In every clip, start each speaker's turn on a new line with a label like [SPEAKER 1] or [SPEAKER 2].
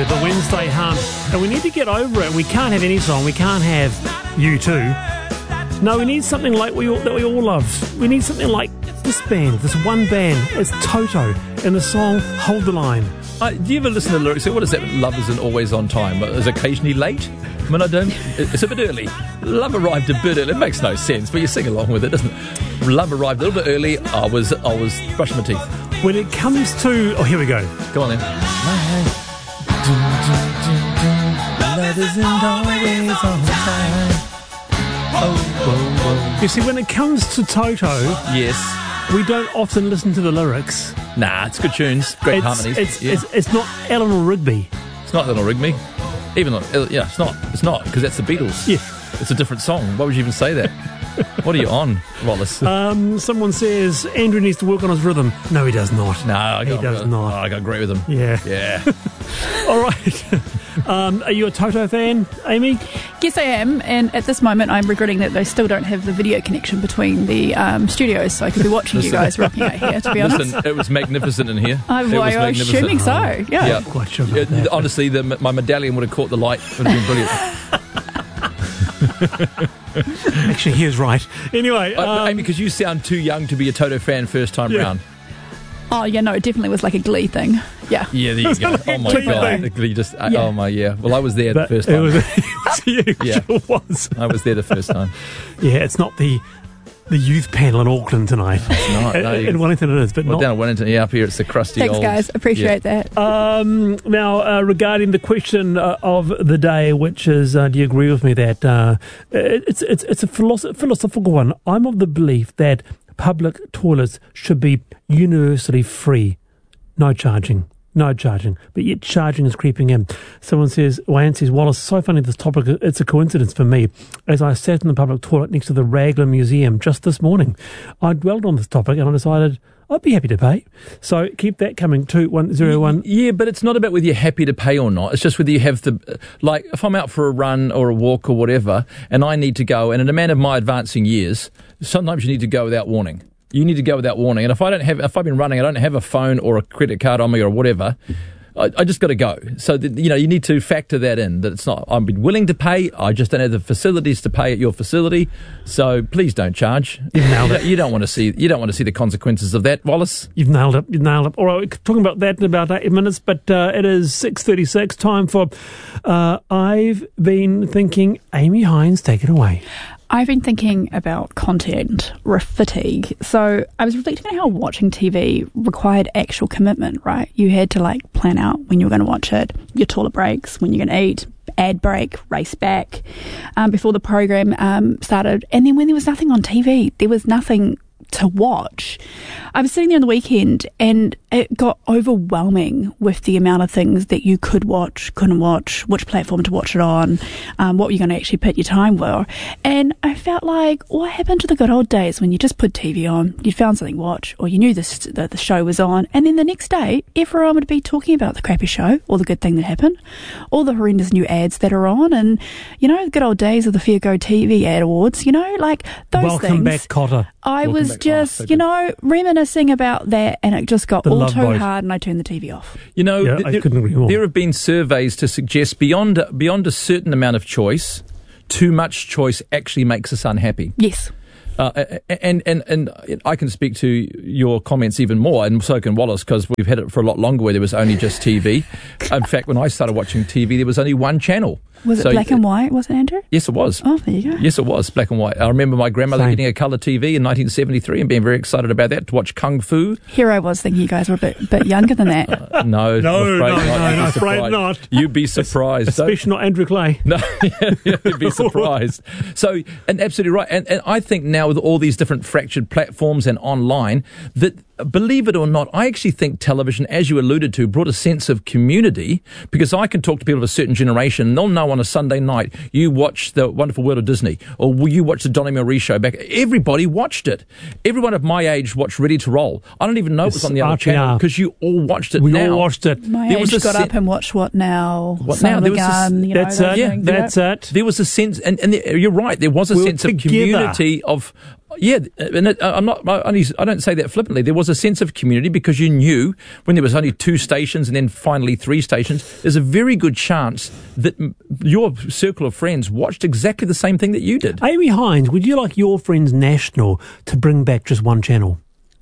[SPEAKER 1] heard, the Wednesday hump. And we need to get over it. We can't have any song. We can't have U2. No, we need something like that we all love. We need something like this band, this one band. It's Toto, and the song Hold the Line.
[SPEAKER 2] Do you ever listen to the lyrics? What is that? Love isn't always on time. Is occasionally late? I mean, it's a bit early. Love arrived a bit early. It makes no sense, but you sing along with it, doesn't it? Love arrived a little bit early. I was brushing my teeth.
[SPEAKER 1] When it comes to... Oh, here we go.
[SPEAKER 2] Go on then. Love isn't always on time.
[SPEAKER 1] You see, when it comes to Toto...
[SPEAKER 2] Yes.
[SPEAKER 1] We don't often listen to the lyrics.
[SPEAKER 2] Nah, it's good tunes. Great harmonies.
[SPEAKER 1] It's not Eleanor Rigby.
[SPEAKER 2] It's not Eleanor Rigby. Even though, yeah, it's not, because that's the Beatles.
[SPEAKER 1] Yeah.
[SPEAKER 2] It's a different song. Why would you even say that? What are you on, Wallace?
[SPEAKER 1] Someone says Andrew needs to work on his rhythm. No, he does not.
[SPEAKER 2] No,
[SPEAKER 1] he does not.
[SPEAKER 2] I agree with him.
[SPEAKER 1] Yeah.
[SPEAKER 2] Yeah.
[SPEAKER 1] All right. Are you a Toto fan, Amy?
[SPEAKER 3] Yes, I am. And at this moment, I'm regretting that they still don't have the video connection between the studios, so I could be watching you guys rocking out here, to be honest.
[SPEAKER 2] Listen, it was magnificent in here.
[SPEAKER 3] I'm assuming so, yeah.
[SPEAKER 1] I'm quite sure about that.
[SPEAKER 2] Honestly, my medallion would have caught the light. It would have been brilliant.
[SPEAKER 1] Actually, he was right. Anyway,
[SPEAKER 2] Amy, because you sound too young to be a Toto fan first time round.
[SPEAKER 3] Oh, yeah, no, it definitely was like a Glee thing. Yeah.
[SPEAKER 2] Yeah, there you go. Oh, my God. The Glee just...
[SPEAKER 3] Yeah.
[SPEAKER 2] Oh, my, yeah. Well, I was there the first time.
[SPEAKER 1] It was.
[SPEAKER 2] I was there the first time.
[SPEAKER 1] Yeah, it's not the youth panel in Auckland tonight.
[SPEAKER 2] It's not. No,
[SPEAKER 1] in Wellington it is, but not...
[SPEAKER 2] down in Wellington, yeah, up here it's the crusty
[SPEAKER 3] Thanks,
[SPEAKER 2] old...
[SPEAKER 3] guys. Appreciate that.
[SPEAKER 1] Now, regarding the question of the day, which is, do you agree with me that it's a philosophical one? I'm of the belief that public toilets should be universally free. No charging. But yet charging is creeping in. Someone says, Wayne says, Wallace, so funny this topic, it's a coincidence for me. As I sat in the public toilet next to the Raglan Museum just this morning, I dwelled on this topic and I decided I'd be happy to pay. So keep that coming, 2101.
[SPEAKER 2] Yeah, but it's not about whether you're happy to pay or not. It's just whether you have the... Like, if I'm out for a run or a walk or whatever, and I need to go, and in a man of my advancing years, sometimes you need to go without warning. You need to go without warning. And if I've been running, I don't have a phone or a credit card on me or whatever, I just got to go. So, you need to factor that in, that it's not, I'm willing to pay, I just don't have the facilities to pay at your facility. So please don't charge.
[SPEAKER 1] You've nailed it.
[SPEAKER 2] You don't want to see the consequences of that, Wallace.
[SPEAKER 1] You've nailed it. All right, we're talking about that in about 8 minutes, but it is 6:36, time for I've been thinking. Amy Hines, take it away.
[SPEAKER 3] I've been thinking about content fatigue. So I was reflecting on how watching TV required actual commitment, right? You had to plan out when you were going to watch it, your toilet breaks, when you're going to eat, ad break, race back, before the program started. And then when there was nothing on TV, there was nothing to watch. I was sitting there on the weekend and it got overwhelming with the amount of things that you could watch, couldn't watch, which platform to watch it on, what you're going to actually put your time for. And I felt like, what happened to the good old days when you just put TV on, you found something to watch, or you knew that the show was on, and then the next day, everyone would be talking about the crappy show, or the good thing that happened, all the horrendous new ads that are on, and, the good old days of the Fair Go TV ad awards, those
[SPEAKER 1] Welcome
[SPEAKER 3] things.
[SPEAKER 1] Welcome back, Cotter.
[SPEAKER 3] I was just, reminiscing about that, and it just got all too hard, and I turned the TV off.
[SPEAKER 1] I couldn't agree more.
[SPEAKER 2] There have been surveys to suggest beyond a certain amount of choice, too much choice actually makes us unhappy.
[SPEAKER 3] Yes.
[SPEAKER 2] And I can speak to your comments even more, and so can Wallace, because we've had it for a lot longer where there was only just TV. In fact, when I started watching TV, there was only one channel.
[SPEAKER 3] Was it black and white, was it, Andrew?
[SPEAKER 2] Yes, it was.
[SPEAKER 3] Oh, there you go.
[SPEAKER 2] Yes, it was, black and white. I remember my grandmother getting a colour TV in 1973 and being very excited about that, to watch Kung Fu.
[SPEAKER 3] Here I was thinking you guys were a bit younger than that.
[SPEAKER 1] No, afraid not.
[SPEAKER 2] You'd be surprised.
[SPEAKER 1] Especially not Andrew Clay.
[SPEAKER 2] No, you'd be surprised. So, and absolutely right. And I think now with all these different fractured platforms and online, that, believe it or not, I actually think television, as you alluded to, brought a sense of community, because I can talk to people of a certain generation and they'll know on a Sunday night you watch The Wonderful World of Disney, or you watch the Donnie Marie show back. Everybody watched it. Everyone of my age watched Ready to Roll. I don't even know it was on the other channel, because you all watched it.
[SPEAKER 1] We all watched it.
[SPEAKER 3] My age got up and watched What Now?
[SPEAKER 2] What Now?
[SPEAKER 1] That's it. There was a sense,
[SPEAKER 2] and you're right, there was a sense of community, of Yeah, and I don't say that flippantly. There was a sense of community because you knew when there was only 2 stations and then finally 3 stations, there's a very good chance that your circle of friends watched exactly the same thing that you did.
[SPEAKER 1] Amy Hines, would you like your Friends National to bring back just one channel?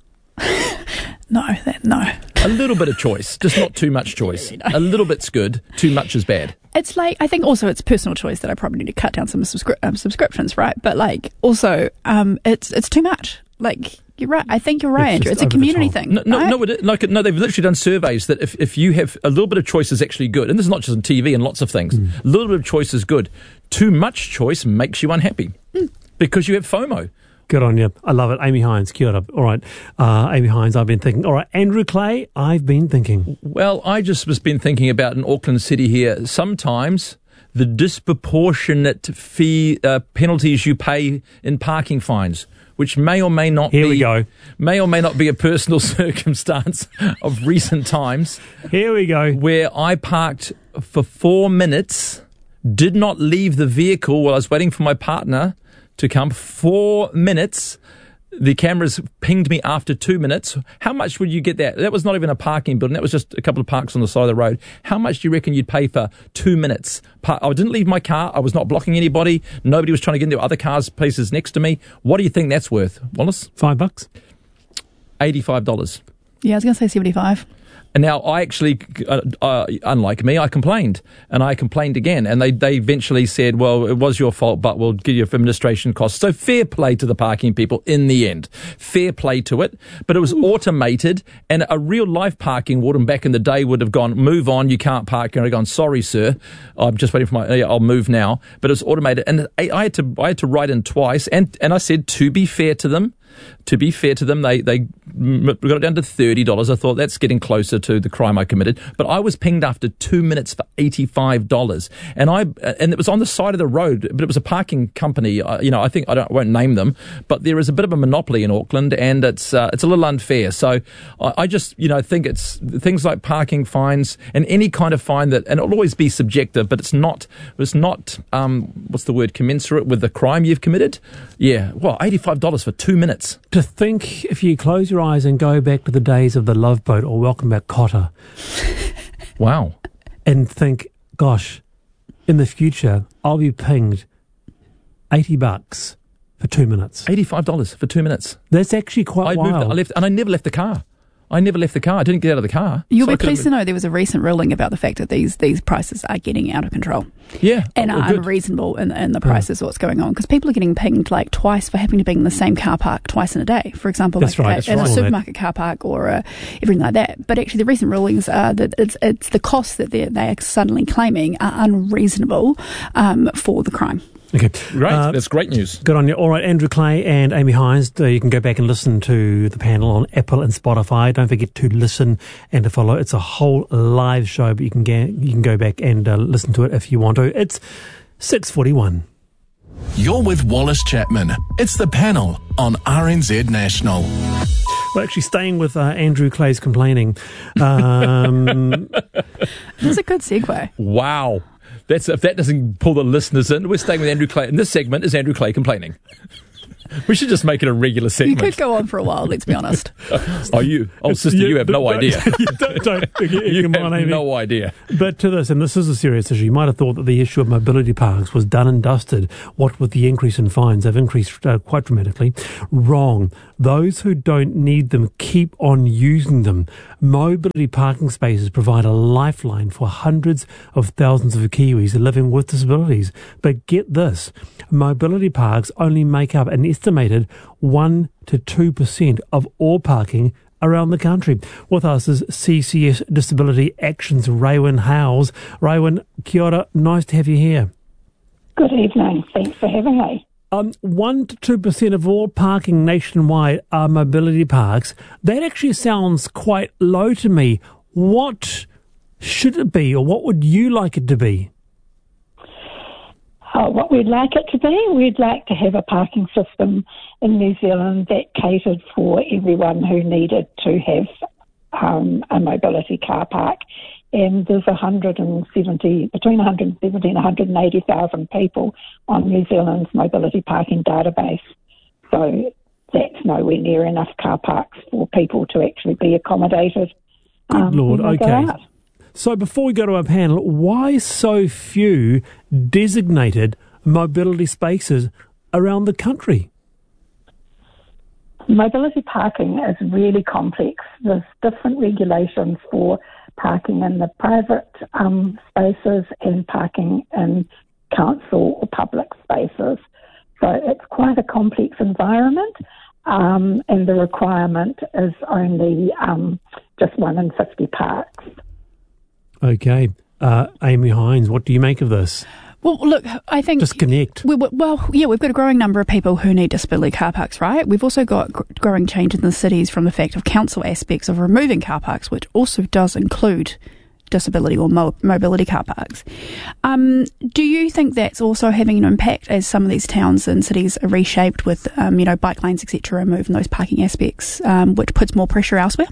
[SPEAKER 3] No.
[SPEAKER 2] A little bit of choice, just not too much choice. A little bit's good, too much is bad.
[SPEAKER 3] It's like, I think also it's personal choice that I probably need to cut down some subscriptions, right? But like also, it's too much. Like, you're right. I think you're right, Andrew. It's a community thing.
[SPEAKER 2] No, they've literally done surveys that if you have a little bit of choice is actually good. And this is not just on TV and lots of things. A little bit of choice is good. Too much choice makes you unhappy because you have FOMO.
[SPEAKER 1] Good on you. I love it. Amy Hines, kia ora. All right. Amy Hines, I've been thinking. All right. Andrew Clay, I've been thinking.
[SPEAKER 2] Well, I just was been thinking about in Auckland City here, sometimes the disproportionate penalties you pay in parking fines, which may or may not may or may not be a personal circumstance of recent times.
[SPEAKER 1] Here we go.
[SPEAKER 2] Where I parked for 4 minutes, did not leave the vehicle while I was waiting for my partner to come. 4 minutes. The cameras pinged me after 2 minutes. How much would you get that? That was not even a parking building. That was just a couple of parks on the side of the road. How much do you reckon you'd pay for 2 minutes? I didn't leave my car. I was not blocking anybody. Nobody was trying to get into other cars, places next to me. What do you think that's worth, Wallace?
[SPEAKER 1] $5.
[SPEAKER 2] $85.
[SPEAKER 3] Yeah, I was going to say 75.
[SPEAKER 2] And now I actually, unlike me, I complained. And I complained again. And they eventually said, well, it was your fault, but we'll give you administration costs. So fair play to the parking people in the end. Fair play to it. But it was automated. And a real life parking warden back in the day would have gone, move on, you can't park. And I'd gone, sorry, sir. I'm just waiting for I'll move now. But it was automated. And I had to write in twice. And I said, to be fair to them, they got it down to $30. I thought that's getting closer to the crime I committed. But I was pinged after 2 minutes for $85, and it was on the side of the road. But it was a parking company. I won't name them, but there is a bit of a monopoly in Auckland, and it's a little unfair. So I just think it's things like parking fines and any kind of fine and it'll always be subjective, but it's not what's the word, commensurate with the crime you've committed. Yeah, well, $85 for 2 minutes.
[SPEAKER 1] To think, if you close your eyes and go back to the days of the Love Boat or Welcome Back Cotter.
[SPEAKER 2] Wow.
[SPEAKER 1] And think, gosh, in the future, I'll be pinged $80 for 2 minutes.
[SPEAKER 2] $85 for 2 minutes.
[SPEAKER 1] That's actually quite wild.
[SPEAKER 2] I never left the car. I didn't get out of the car.
[SPEAKER 3] You'll be pleased to know there was a recent ruling about the fact that these prices are getting out of control.
[SPEAKER 2] Yeah.
[SPEAKER 3] And are unreasonable in the prices of what's going on. Because people are getting pinged like twice for having to be in the same car park twice in a day. For example, in a supermarket car park or everything like that. But actually the recent rulings are that it's the costs that they are suddenly claiming are unreasonable for the crime.
[SPEAKER 1] Okay.
[SPEAKER 2] Great. That's great news.
[SPEAKER 1] Good on you. All right, Andrew Clay and Amy Hines, you can go back and listen to the panel on Apple and Spotify. Don't forget to listen and to follow. It's a whole live show, but you can go back and listen to it if you want to. It's 6:41.
[SPEAKER 4] You're with Wallace Chapman. It's the panel on RNZ National.
[SPEAKER 1] We're actually staying with Andrew Clay's complaining.
[SPEAKER 3] That's a good segue.
[SPEAKER 2] Wow. If that doesn't pull the listeners in, we're staying with Andrew Clay. And this segment is Andrew Clay complaining. We should just make it a regular segment.
[SPEAKER 3] You could go on for a while, let's be honest.
[SPEAKER 2] Sister, you have no idea. You have no idea.
[SPEAKER 1] But to this, and this is a serious issue, you might have thought that the issue of mobility parks was done and dusted. What with the increase in fines, they've increased quite dramatically. Wrong. Those who don't need them keep on using them. Mobility parking spaces provide a lifeline for hundreds of thousands of Kiwis living with disabilities. But get this, mobility parks only make up an estimated 1 to 2% of all parking around the country. With us is CCS Disability Action's Raewyn Howes. Raewyn, kia ora, nice to have you here.
[SPEAKER 5] Good evening, thanks for having me.
[SPEAKER 1] 1 to 2% of all parking nationwide are mobility parks. That actually sounds quite low to me. What should it be, or what would you like it to be?
[SPEAKER 5] What we'd like it to be, we'd like to have a parking system in New Zealand that catered for everyone who needed to have a mobility car park. And there's between 170 and 180,000 people on New Zealand's mobility parking database. So that's nowhere near enough car parks for people to actually be accommodated.
[SPEAKER 1] Good Lord,
[SPEAKER 5] when they go
[SPEAKER 1] okay.
[SPEAKER 5] out.
[SPEAKER 1] So before we go to our panel, why so few designated mobility spaces around the country?
[SPEAKER 5] Mobility parking is really complex. There's different regulations for parking in the private spaces and parking in council or public spaces. So it's quite a complex environment, and the requirement is only just 1 in 50 parks.
[SPEAKER 1] Okay. Amy Hines, what do you make of this?
[SPEAKER 3] Well, look, I think...
[SPEAKER 1] Disconnect.
[SPEAKER 3] We've got a growing number of people who need disability car parks, right? We've also got growing change in the cities from the fact of council aspects of removing car parks, which also does include disability or mobility car parks. Do you think that's also having an impact as some of these towns and cities are reshaped with, bike lanes, etc., removing those parking aspects, which puts more pressure elsewhere?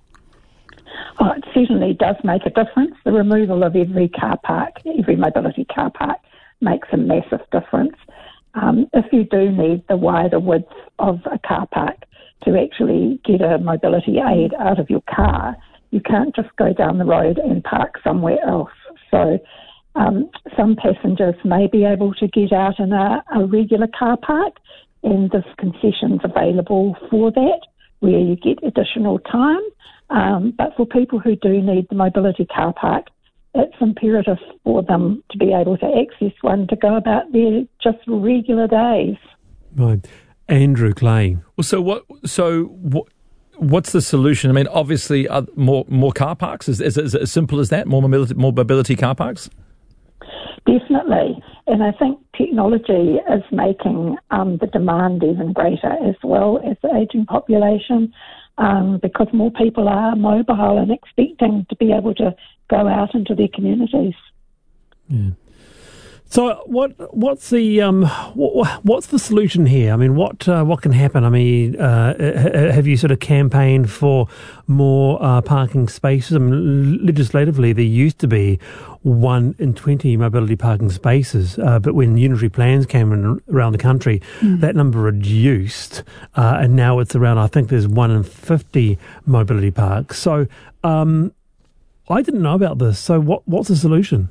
[SPEAKER 5] Oh, it certainly does make a difference. The removal of every car park, every mobility car park, makes a massive difference. If you do need the wider width of a car park to actually get a mobility aid out of your car, you can't just go down the road and park somewhere else. So some passengers may be able to get out in a regular car park, and there's concessions available for that where you get additional time. But for people who do need the mobility car park, it's imperative for them to be able to access one to go about their just regular days.
[SPEAKER 1] Right. Andrew Clay.
[SPEAKER 2] Well, what's the solution? I mean, obviously, more car parks? Is it as simple as that? More mobility car parks?
[SPEAKER 5] Definitely. And I think technology is making the demand even greater as well as the ageing population, because more people are mobile and expecting to be able to go out into their communities.
[SPEAKER 1] Yeah. So what's the solution here? I mean, what can happen? I mean, have you sort of campaigned for more parking spaces? I mean, legislatively, there used to be 1 in 20 mobility parking spaces, but when unitary plans came in around the country, that number reduced, and now it's around, I think there's 1 in 50 mobility parks. So I didn't know about this. So what's the solution?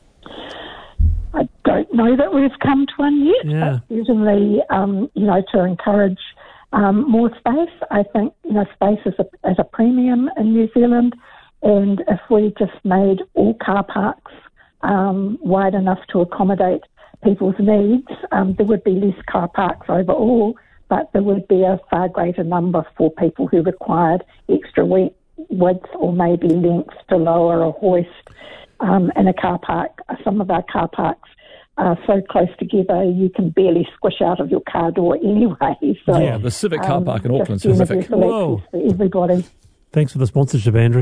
[SPEAKER 5] I don't know that we've come to one yet,
[SPEAKER 1] Yeah.
[SPEAKER 5] but certainly, to encourage more space. I think, space is a premium in New Zealand, and if we just made all car parks wide enough to accommodate people's needs, there would be less car parks overall, but there would be a far greater number for people who required extra width or maybe length to lower a hoist. In a car park, some of our car parks are so close together you can barely squish out of your car door anyway. So,
[SPEAKER 2] yeah, the Civic car park in Auckland, specific.
[SPEAKER 5] Whoa. For everybody.
[SPEAKER 1] Thanks for the sponsorship, Andrew.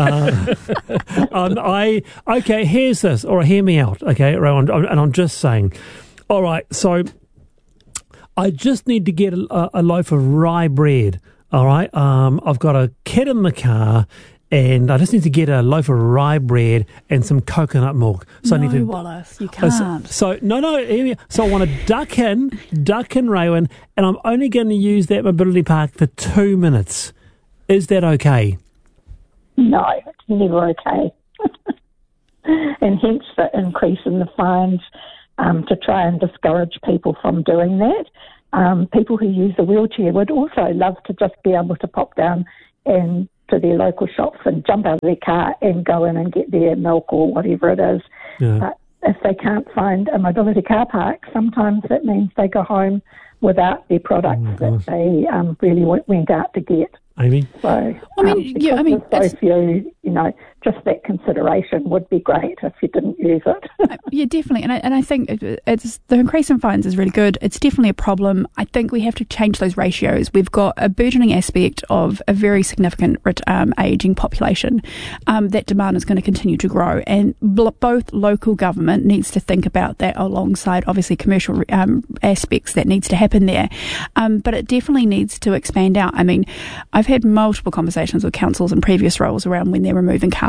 [SPEAKER 1] Okay, here's this, or hear me out, okay, Rowan, and I'm just saying, all right, so I just need to get a loaf of rye bread, all right? I've got a kid in the car, and I just need to get a loaf of rye bread and some coconut milk. So
[SPEAKER 3] no,
[SPEAKER 1] I need to,
[SPEAKER 3] Wallace, you can't.
[SPEAKER 1] So I want to duck in, Raywin, and I'm only going to use that mobility park for 2 minutes. Is that okay?
[SPEAKER 5] No, it's never okay. And hence the increase in the fines to try and discourage people from doing that. People who use a wheelchair would also love to just be able to pop down and to their local shops and jump out of their car and go in and get their milk or whatever it is.
[SPEAKER 1] Yeah.
[SPEAKER 5] But if they can't find a mobility car park, sometimes that means they go home without their products that they really went out to get.
[SPEAKER 1] Amy?
[SPEAKER 5] So, there's so few, just that consideration would be great if you didn't use it.
[SPEAKER 3] Yeah, definitely. And I think it's the increase in fines is really good. It's definitely a problem. I think we have to change those ratios. We've got a burgeoning aspect of a very significant ageing population. That demand is going to continue to grow. And both local government needs to think about that alongside, obviously, commercial aspects that needs to happen there. But it definitely needs to expand out. I mean, I've had multiple conversations with councils in previous roles around when they're removing car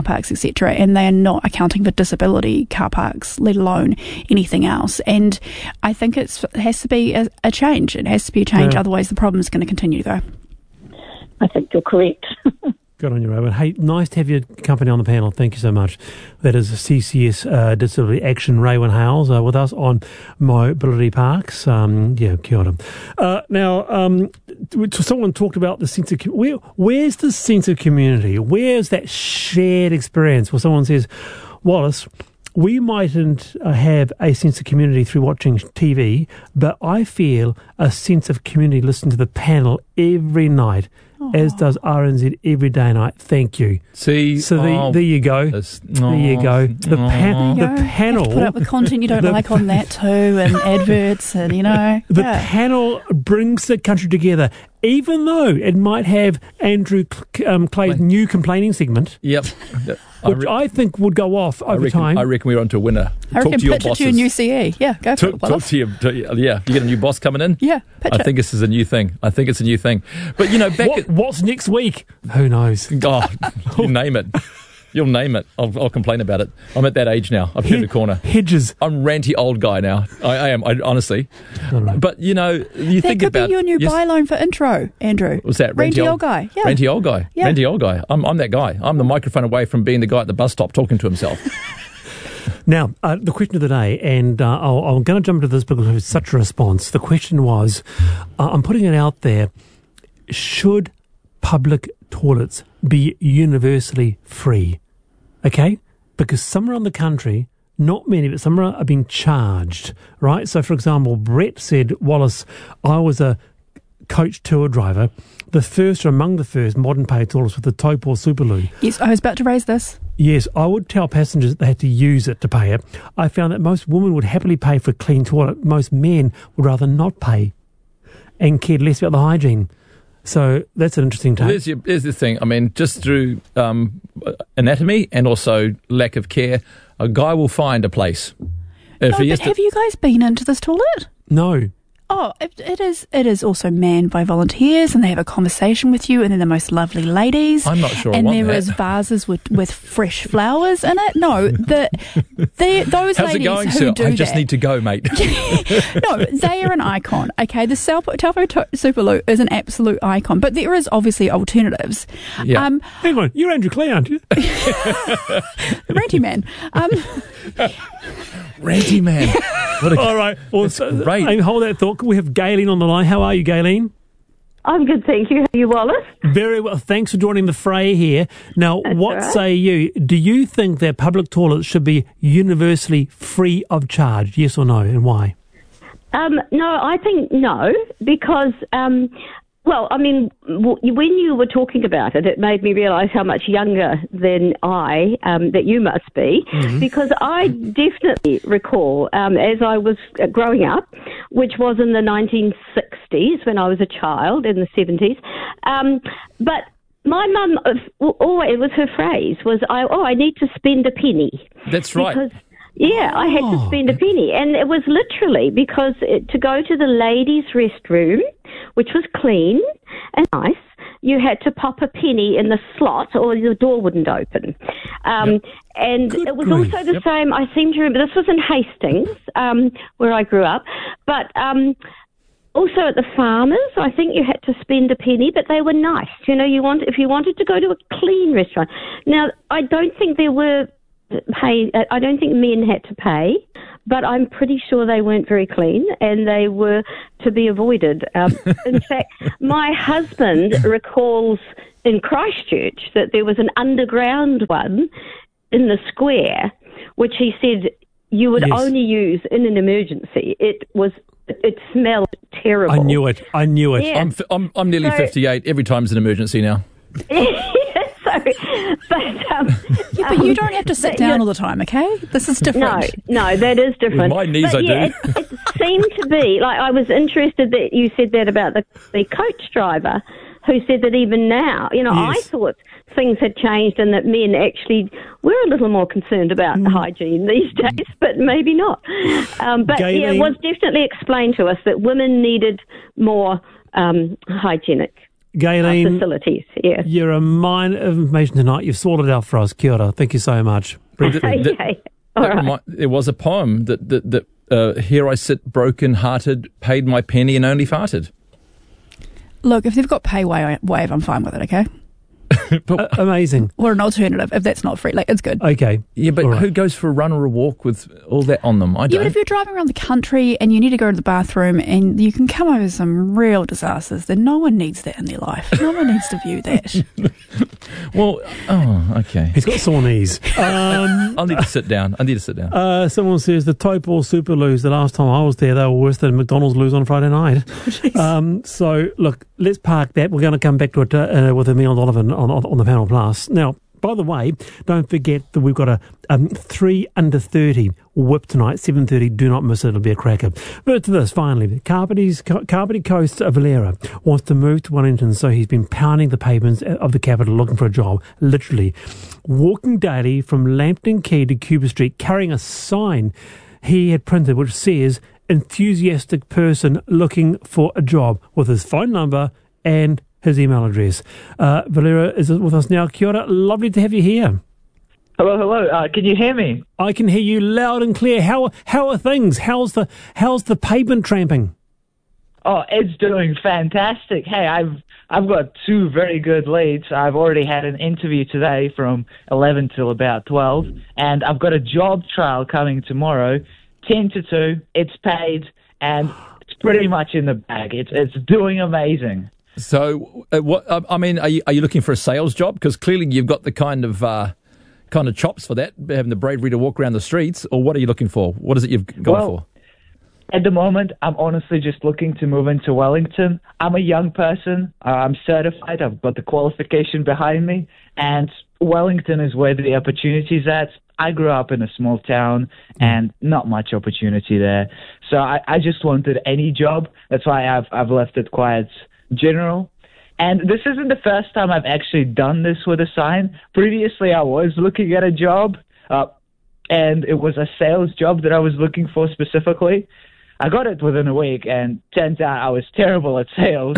[SPEAKER 3] car parks, etc., and they are not accounting for disability car parks, let alone anything else. And I think it has to be a change. It has to be a change, otherwise the problem is going to continue to go.
[SPEAKER 5] I think you're correct.
[SPEAKER 1] Good on you, Rowan. Hey, nice to have your company on the panel. Thank you so much. That is CCS Disability Action, Raewyn Hales, with us on Mobility Parks. Kia ora. Now, someone talked about the sense of where's the sense of community? Where's that shared experience? Well, someone says, Wallace, we mightn't have a sense of community through watching TV, but I feel a sense of community listening to the panel every night, as does RNZ every day and night. Thank you.
[SPEAKER 2] See,
[SPEAKER 1] so there you go. There you go. The panel.
[SPEAKER 3] Put up with content you don't like on that too, and adverts, and
[SPEAKER 1] the panel brings the country together. Even though it might have Andrew Clay's new complaining segment.
[SPEAKER 2] Yep.
[SPEAKER 1] Which I think would go off over time.
[SPEAKER 2] I reckon we're onto a winner.
[SPEAKER 3] I reckon pitch it to your new CE. Yeah, go for it.
[SPEAKER 2] Talk to you. You get a new boss coming in?
[SPEAKER 3] Yeah, pitch it.
[SPEAKER 2] I think this is a new thing. But,
[SPEAKER 1] what's next week? Who knows?
[SPEAKER 2] Oh, you name it. You'll name it. I'll complain about it. I'm at that age now. I've turned a corner.
[SPEAKER 1] Hedges.
[SPEAKER 2] I'm ranty old guy now. I am. Honestly. Right. But you think about
[SPEAKER 3] that could be your new byline for intro, Andrew.
[SPEAKER 2] What's that?
[SPEAKER 3] Ranty old guy. Yeah.
[SPEAKER 2] Ranty old guy.
[SPEAKER 3] Yeah.
[SPEAKER 2] Ranty old guy. I'm that guy. I'm the microphone away from being the guy at the bus stop talking to himself.
[SPEAKER 1] Now, the question of the day, and I'm going to jump into this because it's such a response. The question was, I'm putting it out there: should public toilets be universally free? Okay? Because some around the country, not many, but some are being charged, right? So, for example, Brett said, Wallace, I was a coach tour driver, the first or among the first modern paid toilets with the Taupō Superloo.
[SPEAKER 3] Yes, I was about to raise this.
[SPEAKER 1] Yes, I would tell passengers that they had to use it to pay it. I found that most women would happily pay for a clean toilet. Most men would rather not pay and cared less about the hygiene. So that's an interesting take.
[SPEAKER 2] Well, here's the thing. I mean, just through anatomy and also lack of care, a guy will find a place.
[SPEAKER 3] Have you guys been into this toilet?
[SPEAKER 1] No.
[SPEAKER 3] Oh, it is also manned by volunteers, and they have a conversation with you, and they're the most lovely ladies.
[SPEAKER 2] I'm not sure.
[SPEAKER 3] And
[SPEAKER 2] I want
[SPEAKER 3] there
[SPEAKER 2] that.
[SPEAKER 3] is vases with fresh flowers in it. No, those
[SPEAKER 2] How's
[SPEAKER 3] ladies
[SPEAKER 2] it going,
[SPEAKER 3] who
[SPEAKER 2] sir?
[SPEAKER 3] do
[SPEAKER 2] I just
[SPEAKER 3] that,
[SPEAKER 2] need to go, mate.
[SPEAKER 3] No, they are an icon. Okay, the Taupō Superloo is an absolute icon, but there is obviously alternatives.
[SPEAKER 2] Yeah.
[SPEAKER 1] Hang on, you're Andrew Clay, aren't you?
[SPEAKER 3] Ranty man.
[SPEAKER 2] Ranty man.
[SPEAKER 1] All right. Well,
[SPEAKER 2] great.
[SPEAKER 1] Amy, hold that thought. We have Gayleen on the line. How are you, Gayleen?
[SPEAKER 6] I'm good, thank you. How are you, Wallace?
[SPEAKER 1] Very well. Thanks for joining the fray here. Now, what say you? Do you think that public toilets should be universally free of charge? Yes or no, and why?
[SPEAKER 6] No, I think no, because, when you were talking about it, it made me realise how much younger than that you must be, because I definitely recall, as I was growing up, which was in the 1960s when I was a child, in the 70s, but my mum, always, it was her phrase, was, I need to spend a penny.
[SPEAKER 2] That's right.
[SPEAKER 6] Because, I had to spend a penny. And it was literally because to go to the ladies' restroom, which was clean and nice, you had to pop a penny in the slot or the door wouldn't open. And it was also the same, I seem to remember, this was in Hastings, where I grew up, but also at the farmers, I think you had to spend a penny, but they were nice. If you wanted to go to a clean restaurant. Now, I don't think I don't think men had to pay, but I'm pretty sure they weren't very clean and they were to be avoided. In fact, my husband recalls in Christchurch that there was an underground one in the square, which he said you would only use in an emergency. It smelled terrible.
[SPEAKER 1] I knew it.
[SPEAKER 6] Yeah.
[SPEAKER 2] I'm nearly 58. Every time's an emergency now.
[SPEAKER 3] But you don't have to sit down all the time, okay? This is different.
[SPEAKER 6] No, that is different.
[SPEAKER 2] With my knees, I do.
[SPEAKER 6] It seemed to be, like, I was interested that you said that about the coach driver who said that even now, I thought things had changed and that men actually were a little more concerned about hygiene these days, but maybe not. It was definitely explained to us that women needed more hygienic
[SPEAKER 1] Galen,
[SPEAKER 6] facilities. Yes.
[SPEAKER 1] you're a mine of information tonight. You've sorted it out for us. Kia ora. Thank you so much.
[SPEAKER 6] Okay. All right.
[SPEAKER 2] There was a poem that here I sit broken-hearted, paid my penny and only farted.
[SPEAKER 3] Look, if they've got pay wave, I'm fine with it, okay?
[SPEAKER 1] Amazing.
[SPEAKER 3] Or an alternative, if that's not free. Like, it's good.
[SPEAKER 1] Okay.
[SPEAKER 2] Yeah, but
[SPEAKER 1] All right.
[SPEAKER 2] who goes for a run or a walk with all that on them? I
[SPEAKER 3] Yeah,
[SPEAKER 2] don't.
[SPEAKER 3] but if you're driving around the country and you need to go to the bathroom and you can come over some real disasters, then no one needs that in their life. No one needs to view that.
[SPEAKER 2] Well, okay.
[SPEAKER 1] He's got sore knees.
[SPEAKER 2] I'll need to sit down.
[SPEAKER 1] Someone says the Taupo Super Loos, the last time I was there, they were worse than McDonald's Loos on Friday night. So, look, let's park that. We're going to come back to it with Emile Donovan on the Panel Plus. Now, by the way, don't forget that we've got a 3 under 30 whip tonight, 7:30. Do not miss it. It'll be a cracker. But to this, finally, Carpety Coast Valera wants to move to Wellington, so he's been pounding the pavements of the capital looking for a job, literally. Walking daily from Lambton Quay to Cuba Street, carrying a sign he had printed which says, enthusiastic person looking for a job, with his phone number and his email address. Valera is with us now. Kia ora. Lovely to have you here.
[SPEAKER 7] Hello. Can you hear me?
[SPEAKER 1] I can hear you loud and clear. How are things? How's the pavement tramping?
[SPEAKER 7] Oh, it's doing fantastic. Hey, I've got 2 very good leads. I've already had an interview today from 11 till about 12, and I've got a job trial coming tomorrow, 10 to 2. It's paid, and it's pretty much in the bag. It's doing amazing.
[SPEAKER 2] So, are you looking for a sales job? Because clearly you've got the kind of chops for that, having the bravery to walk around the streets. Or what are you looking for? What is it you've gone for?
[SPEAKER 7] At the moment, I'm honestly just looking to move into Wellington. I'm a young person. I'm certified. I've got the qualification behind me. And Wellington is where the opportunity's at. I grew up in a small town and not much opportunity there. So I just wanted any job. That's why I've left it quite general. And this isn't the first time I've actually done this with a sign. Previously, I was looking at a job, and it was a sales job that I was looking for specifically. I got it within a week, and turns out I was terrible at sales.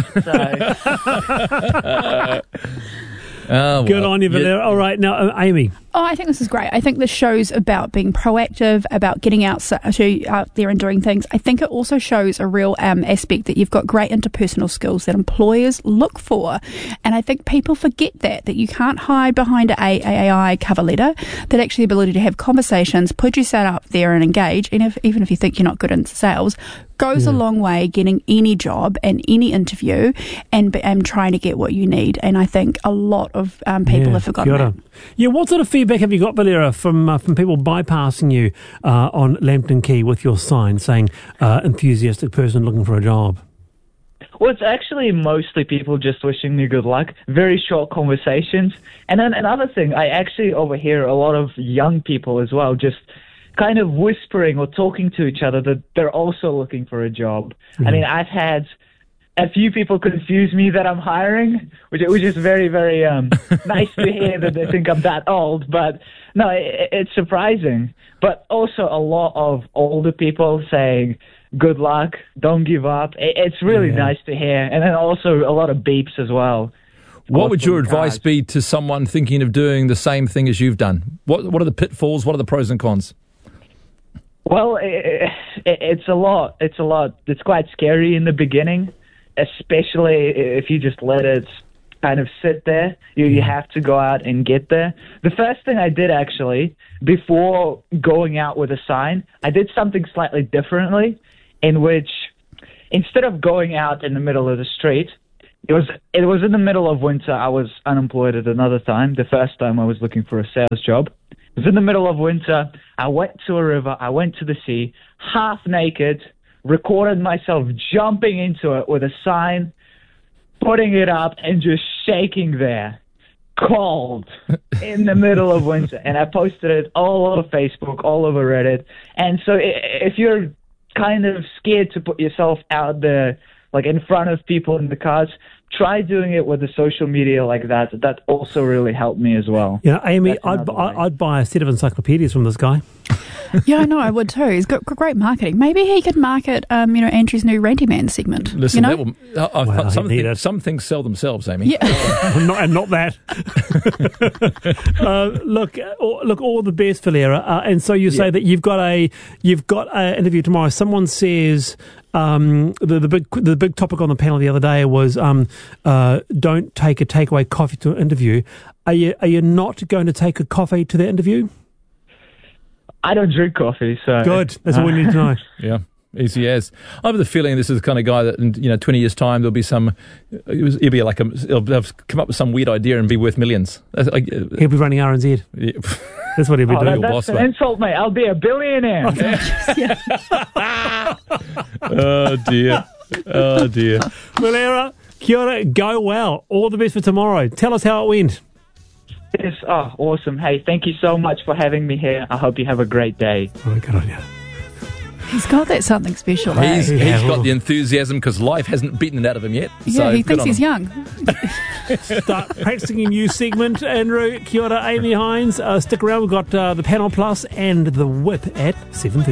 [SPEAKER 7] So.
[SPEAKER 1] Good on you, Valera. All right, now, Amy.
[SPEAKER 3] Oh, I think this is great. I think this shows about being proactive, about getting out there and doing things. I think it also shows a real aspect that you've got great interpersonal skills that employers look for. And I think people forget that you can't hide behind an AAI cover letter, that actually the ability to have conversations, put yourself up there and engage, and even if you think you're not good in sales, goes a long way getting any job and any interview and trying to get what you need. And I think a lot of people have forgotten that.
[SPEAKER 1] Yeah, what sort of feedback have you got, Valera, from people bypassing you on Lambton Quay with your sign saying enthusiastic person looking for a job?
[SPEAKER 7] Well, it's actually mostly people just wishing me good luck. Very short conversations. And then another thing, I actually overhear a lot of young people as well just kind of whispering or talking to each other that they're also looking for a job. I mean, I've had a few people confuse me that I'm hiring, which is very, very nice to hear that they think I'm that old. But no, it's surprising. But also a lot of older people saying, good luck, don't give up. It's really nice to hear. And then also a lot of beeps as well.
[SPEAKER 2] What would your advice be to someone thinking of doing the same thing as you've done? What are the pitfalls? What are the pros and cons?
[SPEAKER 7] Well, it's a lot. It's quite scary in the beginning, especially if you just let it kind of sit there. You have to go out and get there. The first thing I did actually, before going out with a sign, I did something slightly differently, in which instead of going out in the middle of the street, it was in the middle of winter. I was unemployed at another time. The first time I was looking for a sales job. It was in the middle of winter. I went to a river. I went to the sea, half naked, recorded myself jumping into it with a sign, putting it up, and just shaking there, cold, in the middle of winter. And I posted it all over Facebook, all over Reddit. And so if you're kind of scared to put yourself out there, like in front of people in the cars, try doing it with the social media like that. That also really helped me as well.
[SPEAKER 1] Yeah, Amy, I'd buy a set of encyclopedias from this guy.
[SPEAKER 3] Yeah, I know, I would too. He's got great marketing. Maybe he could market, Andrew's new Randy Man segment.
[SPEAKER 2] Listen,
[SPEAKER 3] you know?
[SPEAKER 2] that will,
[SPEAKER 1] Well,
[SPEAKER 2] some things sell themselves, Amy.
[SPEAKER 3] Yeah.
[SPEAKER 1] not that. Look, all the best, Valera. And so you say that you've got an interview tomorrow. Someone says the big topic on the panel the other day was don't take a takeaway coffee to an interview. Are you not going to take a coffee to the interview?
[SPEAKER 7] I don't drink coffee, so...
[SPEAKER 1] Good. That's all we need to know.
[SPEAKER 2] Yeah. Easy as. I have the feeling this is the kind of guy that in 20 years' time there'll be he'll have come up with some weird idea and be worth millions.
[SPEAKER 1] He'll be running RNZ.
[SPEAKER 2] Yeah.
[SPEAKER 1] That's what he'll be doing.
[SPEAKER 7] That's an insult, mate. I'll be a billionaire.
[SPEAKER 2] Oh dear. Oh dear.
[SPEAKER 1] Valera, kia ora, go well. All the best for tomorrow. Tell us how it went.
[SPEAKER 7] Yes, awesome. Hey, thank you so much for having me here. I hope you have a great day.
[SPEAKER 1] Oh, good on you.
[SPEAKER 3] He's got that something special.
[SPEAKER 2] He's
[SPEAKER 1] Yeah.
[SPEAKER 2] got the enthusiasm because life hasn't beaten it out of him yet.
[SPEAKER 3] Yeah,
[SPEAKER 2] so
[SPEAKER 3] he
[SPEAKER 2] good
[SPEAKER 3] thinks
[SPEAKER 2] on
[SPEAKER 3] he's
[SPEAKER 2] him.
[SPEAKER 3] young.
[SPEAKER 1] Start practicing a new segment, Andrew. Kia ora, Amy Hines. Stick around. We've got the Panel Plus and the Whip at 7:30.